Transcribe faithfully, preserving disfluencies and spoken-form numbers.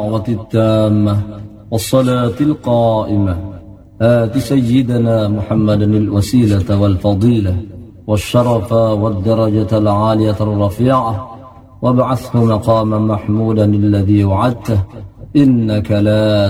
التامة والصلاة القائمة آت سيدنا محمد الوسيلة والفضيلة والشرف والدرجة العالية الرفيعة وابعثه مقاما محمودا الذي وعدته إنك لا